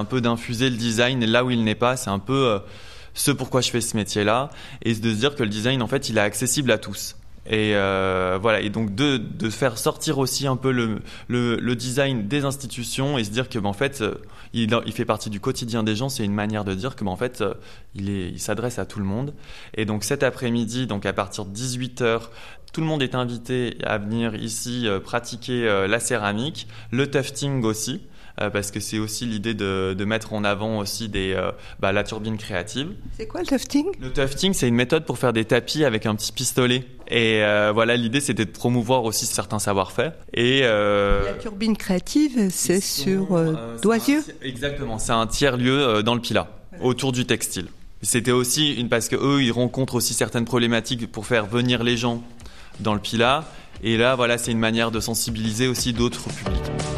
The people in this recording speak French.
Un peu d'infuser le design là où il n'est pas, c'est un peu ce pourquoi je fais ce métier-là, et de se dire que le design, en fait, il est accessible à tous. Et voilà, et donc de faire sortir aussi un peu le design des institutions et se dire que en fait il fait partie du quotidien des gens. C'est une manière de dire que en fait il s'adresse à tout le monde. Et donc cet après-midi, donc à partir de 18h, tout le monde est invité à venir ici pratiquer la céramique, le tufting aussi. Parce que c'est aussi l'idée de mettre en avant aussi la turbine créative. C'est quoi le tufting ? Le tufting, c'est une méthode pour faire des tapis avec un petit pistolet. Et voilà, l'idée, c'était de promouvoir aussi certains savoir-faire. Et la turbine créative, c'est sur Doisieux ? Exactement, c'est un tiers-lieu dans le Pilat, autour du textile. C'était aussi parce que eux, ils rencontrent aussi certaines problématiques pour faire venir les gens dans le Pilat. Et là, voilà, c'est une manière de sensibiliser aussi d'autres publics.